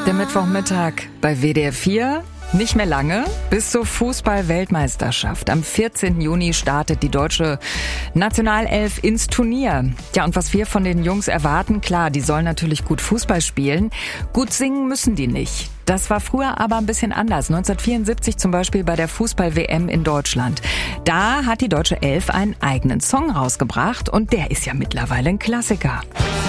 Der Mittwochmittag bei WDR 4. Nicht mehr lange bis zur Fußball-Weltmeisterschaft. Am 14. Juni startet die deutsche Nationalelf ins Turnier. Ja, und was wir von den Jungs erwarten, klar, die sollen natürlich gut Fußball spielen. Gut singen müssen die nicht. Das war früher aber ein bisschen anders. 1974 zum Beispiel bei der Fußball-WM in Deutschland. Da hat die deutsche Elf einen eigenen Song rausgebracht und der ist ja mittlerweile ein Klassiker.